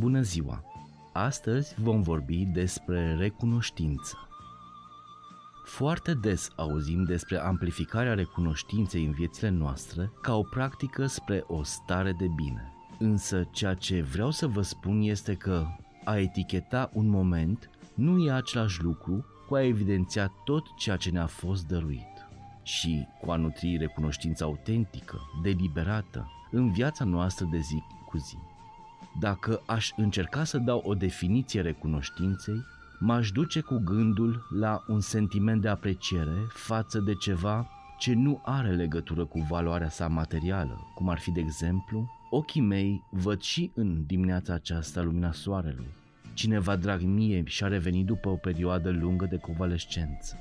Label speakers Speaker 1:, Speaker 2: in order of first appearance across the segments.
Speaker 1: Bună ziua! Astăzi vom vorbi despre recunoștință. Foarte des auzim despre amplificarea recunoștinței în viețile noastre ca o practică spre o stare de bine. Însă ceea ce vreau să vă spun este că a eticheta un moment nu e același lucru cu a evidenția tot ceea ce ne-a fost dăruit și cu a nutri recunoștința autentică, deliberată, în viața noastră de zi cu zi. Dacă aș încerca să dau o definiție recunoștinței, m-aș duce cu gândul la un sentiment de apreciere față de ceva ce nu are legătură cu valoarea sa materială, cum ar fi, de exemplu, ochii mei văd și în dimineața aceasta lumina soarelui. Cineva drag mie și-a revenit după o perioadă lungă de convalescență.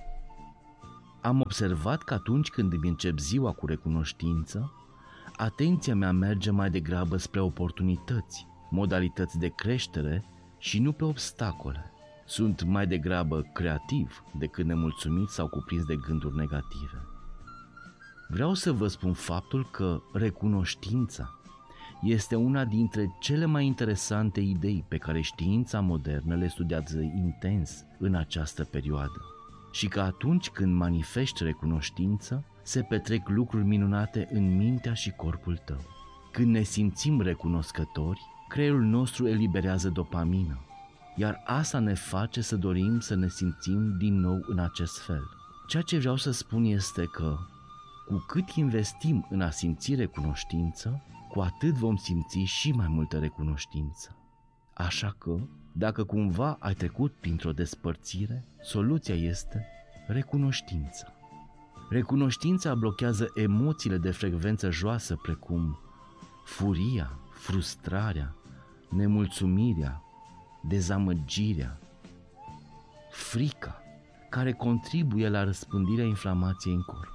Speaker 1: Am observat că atunci când îmi încep ziua cu recunoștință, atenția mea merge mai degrabă spre oportunități, modalități de creștere și nu pe obstacole. Sunt mai degrabă creativ decât nemulțumit sau cuprins de gânduri negative. Vreau să vă spun faptul că recunoștința este una dintre cele mai interesante idei pe care știința modernă le studiază intens în această perioadă și că atunci când manifesti recunoștință, se petrec lucruri minunate în mintea și corpul tău. Când ne simțim recunoscători, creierul nostru eliberează dopamină, iar asta ne face să dorim să ne simțim din nou în acest fel. Ceea ce vreau să spun este că cu cât investim în a simți recunoștință, cu atât vom simți și mai multă recunoștință. Așa că, dacă cumva ai trecut printr-o despărțire, soluția este recunoștința. Recunoștința blochează emoțiile de frecvență joasă precum furia, frustrarea, nemulțumirea, dezamăgirea, frica, care contribuie la răspândirea inflamației în corp.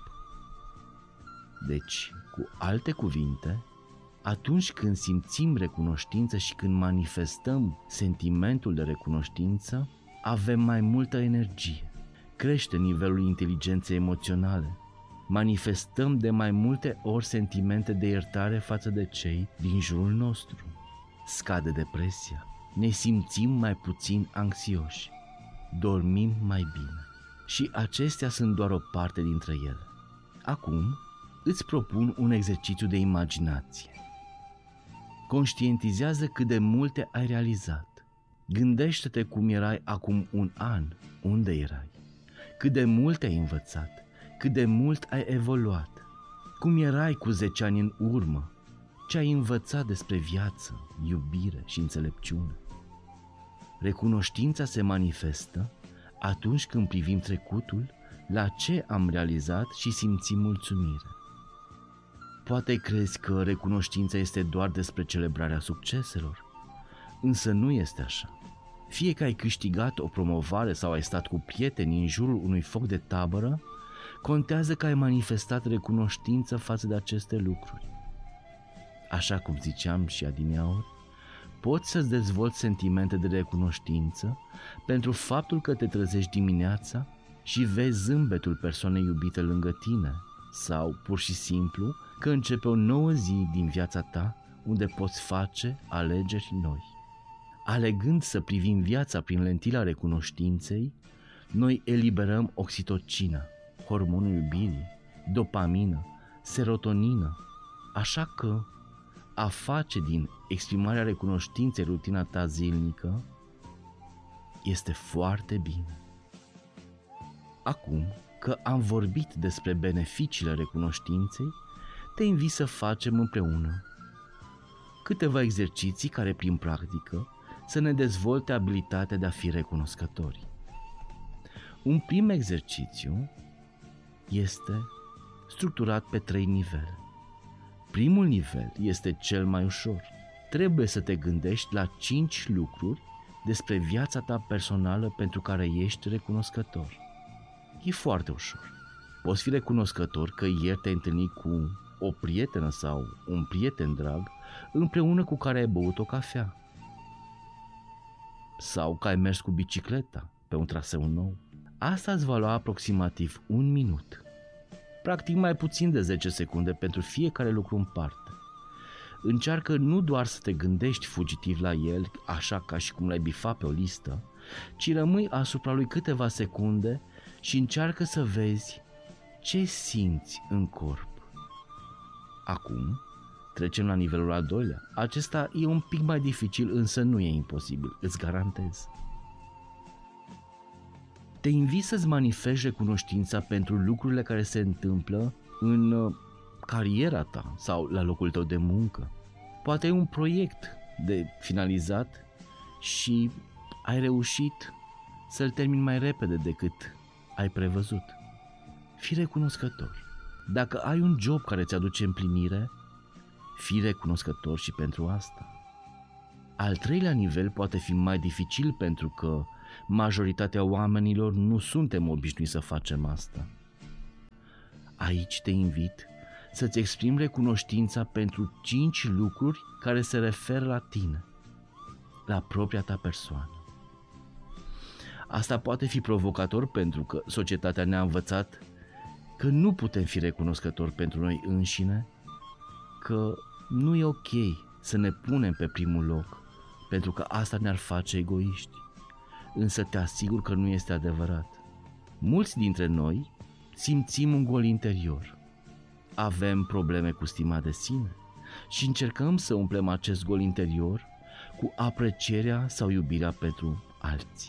Speaker 1: Deci, cu alte cuvinte, atunci când simțim recunoștință și când manifestăm sentimentul de recunoștință, avem mai multă energie, crește nivelul inteligenței emoționale, manifestăm de mai multe ori sentimente de iertare față de cei din jurul nostru, scade depresia, ne simțim mai puțin anxioși, dormim mai bine și acestea sunt doar o parte dintre ele. Acum îți propun un exercițiu de imaginație. Conștientizează cât de multe ai realizat. Gândește-te cum erai acum un an, unde erai, cât de multe ai învățat, cât de mult ai evoluat, cum erai cu 10 ani în urmă, ce ai învățat despre viață, iubire și înțelepciune. Recunoștința se manifestă atunci când privim trecutul, la ce am realizat și simțim mulțumire. Poate crezi că recunoștința este doar despre celebrarea succeselor, însă nu este așa. Fie că ai câștigat o promovare sau ai stat cu prieteni în jurul unui foc de tabără, contează că ai manifestat recunoștință față de aceste lucruri. Așa cum ziceam și adineauri, poți să-ți dezvolți sentimente de recunoștință pentru faptul că te trezești dimineața și vezi zâmbetul persoanei iubite lângă tine sau, pur și simplu, că începe o nouă zi din viața ta unde poți face alegeri noi. Alegând să privim viața prin lentila recunoștinței, noi eliberăm oxitocină, hormonul iubirii, dopamină, serotonină, așa că a face din exprimarea recunoștinței rutina ta zilnică este foarte bine. Acum că am vorbit despre beneficiile recunoștinței, te invit să facem împreună câteva exerciții care, prin practică, să ne dezvolte abilitatea de a fi recunoscători. Un prim exercițiu este structurat pe 3 nivele. Primul nivel este cel mai ușor. Trebuie să te gândești la 5 lucruri despre viața ta personală pentru care ești recunoscător. E foarte ușor. Poți fi recunoscător că ieri te-ai întâlnit cu o prietenă sau un prieten drag împreună cu care ai băut o cafea. Sau că ai mers cu bicicleta pe un traseu nou. Asta îți va lua aproximativ 1 minut. Practic mai puțin de 10 secunde pentru fiecare lucru în parte. încearcă nu doar să te gândești fugitiv la el, așa ca și cum l-ai bifa pe o listă, ci rămâi asupra lui câteva secunde și încearcă să vezi ce simți în corp. Acum trecem la nivelul al doilea. Acesta e un pic mai dificil, însă nu e imposibil, îți garantez. Te invit să-ți manifesti recunoștința pentru lucrurile care se întâmplă în cariera ta sau la locul tău de muncă. Poate e un proiect de finalizat și ai reușit să-l termini mai repede decât ai prevăzut. Fii recunoscător. Dacă ai un job care îți aduce împlinire, fii recunoscător și pentru asta. Al treilea nivel poate fi mai dificil pentru că majoritatea oamenilor nu suntem obișnuiți să facem asta. Aici te invit să-ți exprimi recunoștința pentru 5 lucruri care se referă la tine, la propria ta persoană. Asta poate fi provocator pentru că societatea ne-a învățat că nu putem fi recunoscători pentru noi înșine, că nu e ok să ne punem pe primul loc, pentru că asta ne-ar face egoiști. Însă te asigur că nu este adevărat. Mulți dintre noi simțim un gol interior. Avem probleme cu stima de sine și încercăm să umplem acest gol interior cu aprecierea sau iubirea pentru alții.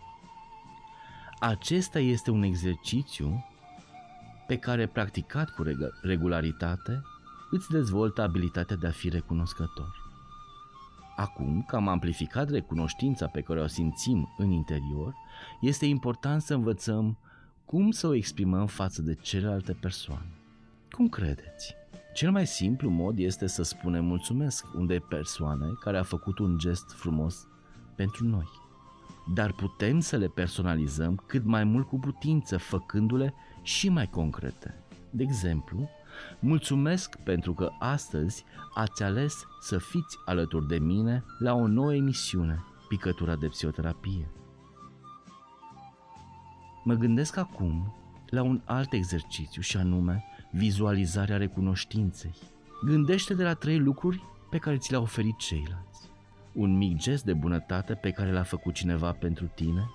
Speaker 1: Acesta este un exercițiu pe care, practicat cu regularitate, îți dezvoltă abilitatea de a fi recunoscător. Acum că am amplificat recunoștința pe care o simțim în interior, este important să învățăm cum să o exprimăm față de celelalte persoane. Cum credeți? Cel mai simplu mod este să spunem mulțumesc unei persoane care a făcut un gest frumos pentru noi. Dar putem să le personalizăm cât mai mult cu putință, făcându-le și mai concrete. De exemplu, mulțumesc pentru că astăzi ați ales să fiți alături de mine la o nouă emisiune, Picătura de Psihoterapie. Mă gândesc acum la un alt exercițiu și anume vizualizarea recunoștinței. Gândește de la 3 lucruri pe care ți le-au oferit ceilalți. Un mic gest de bunătate pe care l-a făcut cineva pentru tine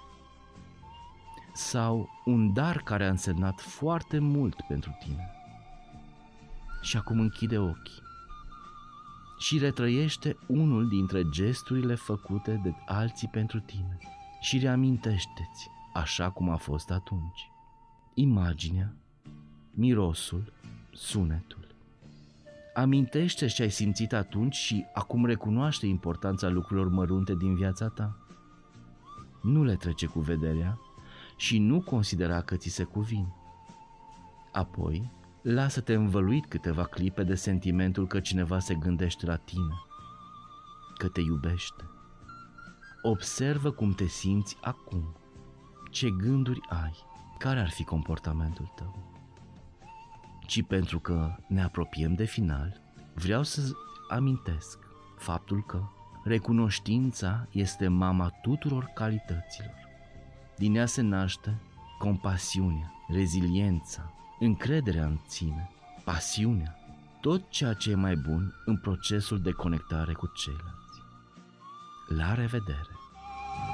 Speaker 1: sau un dar care a însemnat foarte mult pentru tine. Și acum închide ochii și retrăiește unul dintre gesturile făcute de alții pentru tine și reamintește-ți așa cum a fost atunci. Imaginea, mirosul, sunetul. Amintește ce ai simțit atunci și acum recunoaște importanța lucrurilor mărunte din viața ta. Nu le trece cu vederea și nu considera că ți se cuvin. Apoi, lasă-te învăluit câteva clipe de sentimentul că cineva se gândește la tine, că te iubește. Observă cum te simți acum, ce gânduri ai, care ar fi comportamentul tău. Și pentru că ne apropiem de final, vreau să amintesc faptul că recunoștința este mama tuturor calităților. Din ea se naște compasiunea, reziliența, încrederea în sine, pasiunea, tot ceea ce e mai bun în procesul de conectare cu ceilalți. La revedere!